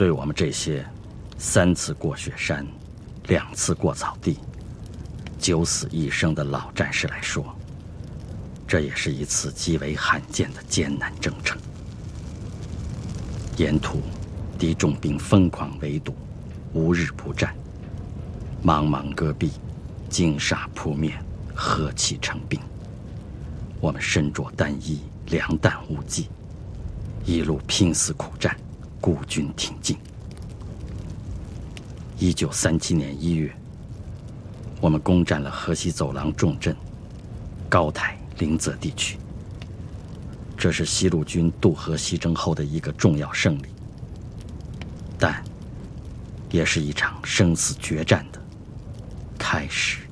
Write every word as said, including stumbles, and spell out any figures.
对我们这些三次过雪山、两次过草地、九死一生的老战士来说，这也是一次极为罕见的艰难征程。沿途，敌重兵疯狂围堵，无日不战，茫茫戈壁，惊煞扑面，和气成冰。我们身着单衣，粮弹无忌，一路拼死苦战，孤军挺进。一九三七年一月，我们攻占了河西走廊重镇高台临泽地区，这是西路军渡河西征后的一个重要胜利，但也是一场生死决战的开始。